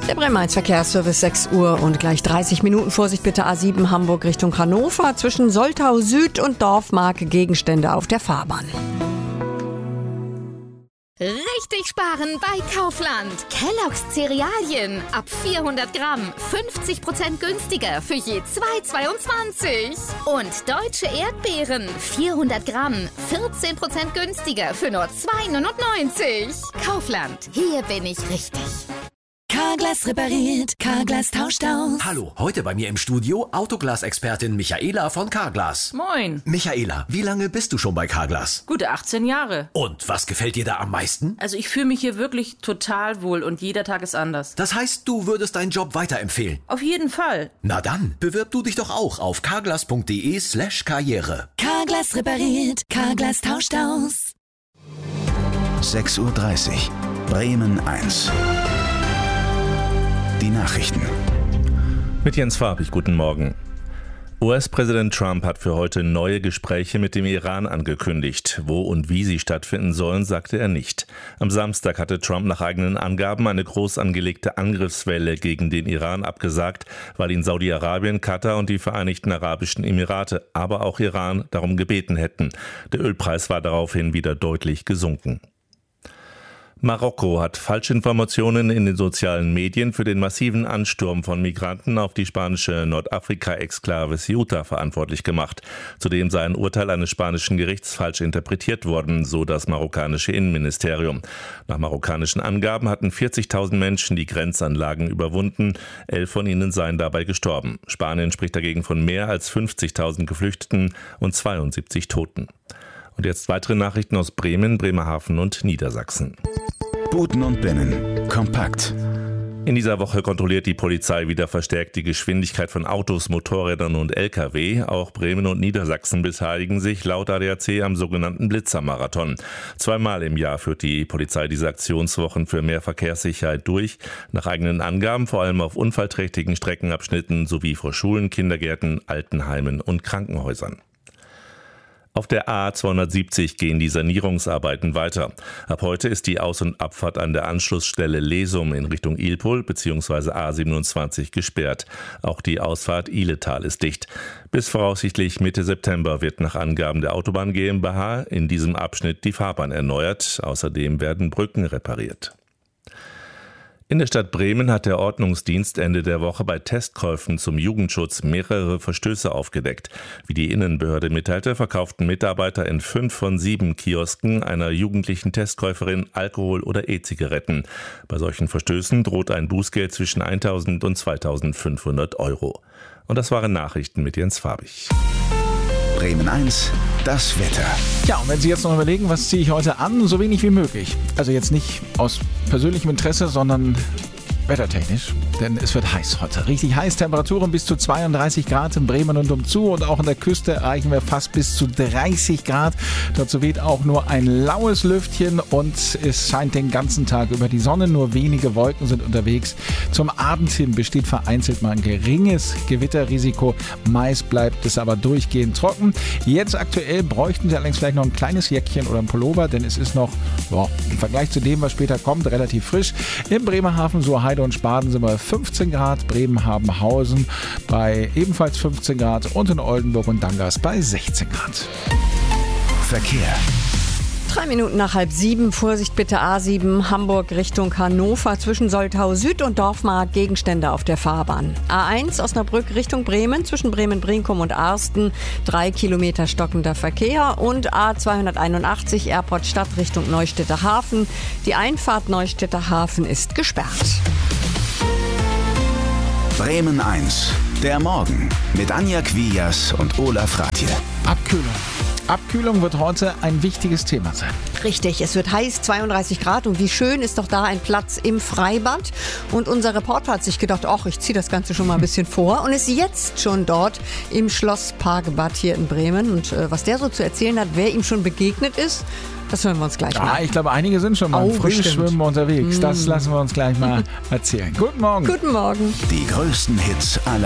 Der Bremer 1 Verkehrsservice, 6 Uhr und gleich 30 Minuten. Vorsicht bitte, A7 Hamburg Richtung Hannover. Zwischen Soltau Süd und Dorfmark Gegenstände auf der Fahrbahn. Richtig sparen bei Kaufland. Kellogg's Cerealien. Ab 400 Gramm. 50% günstiger für je 2,22. Und deutsche Erdbeeren. 400 Gramm. 14% günstiger für nur 2,99. Kaufland. Hier bin ich richtig. Carglass repariert, Carglass tauscht aus. Hallo, heute bei mir im Studio Autoglas-Expertin Michaela von Carglass. Moin. Michaela, wie lange bist du schon bei Carglass? Gute 18 Jahre. Und was gefällt dir da am meisten? Also ich fühle mich hier wirklich total wohl und jeder Tag ist anders. Das heißt, du würdest deinen Job weiterempfehlen? Auf jeden Fall. Na dann, bewirb du dich doch auch auf carglass.de/karriere. Carglass repariert, Carglass tauscht aus. 6:30 Uhr, Bremen 1. Die Nachrichten. Mit Jens Farbig, guten Morgen. US-Präsident Trump hat für heute neue Gespräche mit dem Iran angekündigt. Wo und wie sie stattfinden sollen, sagte er nicht. Am Samstag hatte Trump nach eigenen Angaben eine groß angelegte Angriffswelle gegen den Iran abgesagt, weil ihn Saudi-Arabien, Katar und die Vereinigten Arabischen Emirate, aber auch Iran darum gebeten hätten. Der Ölpreis war daraufhin wieder deutlich gesunken. Marokko hat Falschinformationen in den sozialen Medien für den massiven Ansturm von Migranten auf die spanische Nordafrika-Exklave Ceuta verantwortlich gemacht. Zudem sei ein Urteil eines spanischen Gerichts falsch interpretiert worden, so das marokkanische Innenministerium. Nach marokkanischen Angaben hatten 40.000 Menschen die Grenzanlagen überwunden. 11 von ihnen seien dabei gestorben. Spanien spricht dagegen von mehr als 50.000 Geflüchteten und 72 Toten. Und jetzt weitere Nachrichten aus Bremen, Bremerhaven und Niedersachsen. Buten und Binnen. Kompakt. In dieser Woche kontrolliert die Polizei wieder verstärkt die Geschwindigkeit von Autos, Motorrädern und Lkw. Auch Bremen und Niedersachsen beteiligen sich laut ADAC am sogenannten Blitzermarathon. 2-mal im Jahr führt die Polizei diese Aktionswochen für mehr Verkehrssicherheit durch. Nach eigenen Angaben vor allem auf unfallträchtigen Streckenabschnitten sowie vor Schulen, Kindergärten, Altenheimen und Krankenhäusern. Auf der A270 gehen die Sanierungsarbeiten weiter. Ab heute ist die Aus- und Abfahrt an der Anschlussstelle Lesum in Richtung Ilpol bzw. A27 gesperrt. Auch die Ausfahrt Ihletal ist dicht. Bis voraussichtlich Mitte September wird nach Angaben der Autobahn GmbH in diesem Abschnitt die Fahrbahn erneuert. Außerdem werden Brücken repariert. In der Stadt Bremen hat der Ordnungsdienst Ende der Woche bei Testkäufen zum Jugendschutz mehrere Verstöße aufgedeckt. Wie die Innenbehörde mitteilte, verkauften Mitarbeiter in 5 von 7 Kiosken einer jugendlichen Testkäuferin Alkohol oder E-Zigaretten. Bei solchen Verstößen droht ein Bußgeld zwischen 1.000 und 2.500 Euro. Und das waren Nachrichten mit Jens Farbig. Bremen 1, das Wetter. Ja, und wenn Sie jetzt noch überlegen, was ziehe ich heute an, so wenig wie möglich. Also jetzt nicht aus persönlichem Interesse, sondern wettertechnisch, denn es wird heiß heute. Richtig heiß, Temperaturen bis zu 32 Grad in Bremen und umzu und auch an der Küste erreichen wir fast bis zu 30 Grad. Dazu weht auch nur ein laues Lüftchen und es scheint den ganzen Tag über die Sonne. Nur wenige Wolken sind unterwegs. Zum Abend hin besteht vereinzelt mal ein geringes Gewitterrisiko. Meist bleibt es aber durchgehend trocken. Jetzt aktuell bräuchten Sie allerdings vielleicht noch ein kleines Jäckchen oder ein Pullover, denn es ist noch im Vergleich zu dem, was später kommt, relativ frisch. Im Bremerhaven, so Heide und Spaden sind wir bei 15 Grad, Bremen-Habenhausen bei ebenfalls 15 Grad und in Oldenburg und Dangas bei 16 Grad. Verkehr. 3 Minuten nach 6:30. Vorsicht bitte, A7 Hamburg Richtung Hannover. Zwischen Soltau Süd und Dorfmark Gegenstände auf der Fahrbahn. A1 Osnabrück Richtung Bremen. Zwischen Bremen-Brinkum und Arsten 3 Kilometer stockender Verkehr. Und A281 Airport Stadt Richtung Neustädter Hafen. Die Einfahrt Neustädter Hafen ist gesperrt. Bremen 1, der Morgen mit Anja Quias und Olaf Ratje. Abkühlung wird heute ein wichtiges Thema sein. Richtig, es wird heiß, 32 Grad und wie schön ist doch da ein Platz im Freibad. Und unser Reporter hat sich gedacht, ach, ich ziehe das Ganze schon mal ein bisschen vor und ist jetzt schon dort im Schlossparkbad hier in Bremen. Und was der so zu erzählen hat, wer ihm schon begegnet ist, das hören wir uns gleich mal. Ja, ich glaube, einige sind schon mal im Frühschwimmen unterwegs. Das lassen wir uns gleich mal erzählen. Guten Morgen. Guten Morgen. Die größten Hits aller